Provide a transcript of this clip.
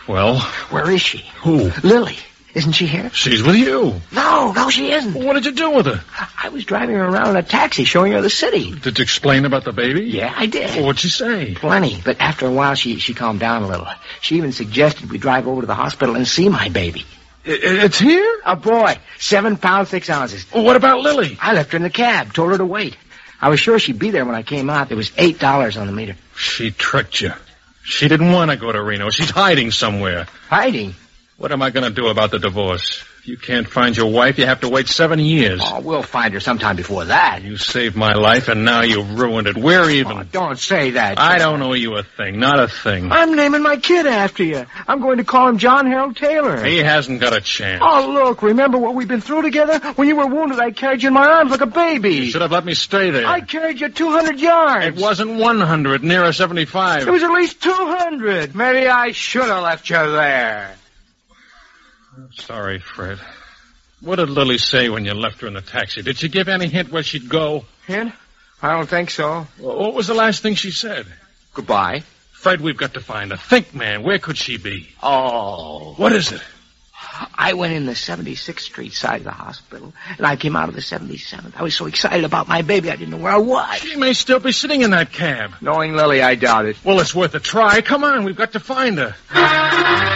Well? Where is she? Who? Lily. Isn't she here? She's with you. No, she isn't. What did you do with her? I was driving her around in a taxi showing her the city. Did you explain about the baby? Yeah, I did. Well, what'd she say? Plenty, but after a while she calmed down a little. She even suggested we drive over to the hospital and see my baby. It's here? A boy, 7 pounds, 6 ounces. Well, what about Lily? I left her in the cab, told her to wait. I was sure she'd be there when I came out. There was $8 on the meter. She tricked you. She didn't want to go to Reno. She's hiding somewhere. Hiding? What am I going to do about the divorce? If you can't find your wife, you have to wait 7 years. Oh, we'll find her sometime before that. You saved my life, and now you've ruined it. We're even. Oh, don't say that. I don't owe you a thing. Not a thing. I'm naming my kid after you. I'm going to call him John Harold Taylor. He hasn't got a chance. Oh, look, remember what we've been through together? When you were wounded, I carried you in my arms like a baby. You should have let me stay there. I carried you 200 yards. It wasn't 100, nearer 75. It was at least 200. Maybe I should have left you there. Sorry, Fred. What did Lily say when you left her in the taxi? Did she give any hint where she'd go? Hint? I don't think so. What was the last thing she said? Goodbye. Fred, we've got to find her. Think, man. Where could she be? Oh. What is it? I went in the 76th Street side of the hospital, and I came out of the 77th. I was so excited about my baby, I didn't know where I was. She may still be sitting in that cab. Knowing Lily, I doubt it. Well, it's worth a try. Come on, we've got to find her.